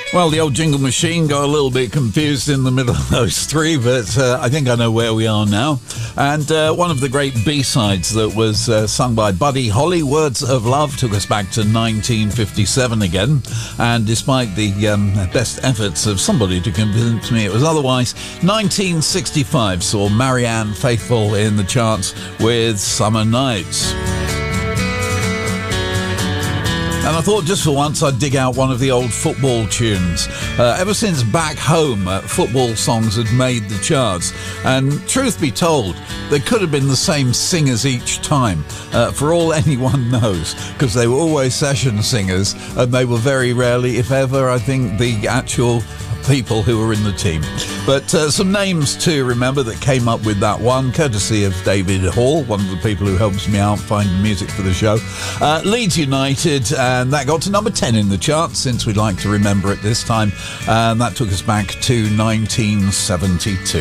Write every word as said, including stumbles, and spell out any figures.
Well, the old jingle machine got a little bit confused in the middle of those three, but uh, I think I know where we are now. And uh, one of the great B-sides that was uh, sung by Buddy Holly, Words of Love, took us back to nineteen fifty-seven again. And despite the um, best efforts of somebody to convince me it was otherwise, nineteen sixty-five saw Marianne Faithfull in the charts with Summer Nights. And I thought just for once I'd dig out one of the old football tunes. Uh, ever since Back Home, uh, football songs had made the charts. And truth be told, they could have been the same singers each time, uh, for all anyone knows, because they were always session singers, and they were very rarely, if ever, I think, the actual people who were in the team. But uh, some names to remember that came up with that one, courtesy of David Hall, one of the people who helps me out finding music for the show. Uh, Leeds United, and that got to number ten in the charts, since we'd like to remember it this time, and that took us back to nineteen seventy-two.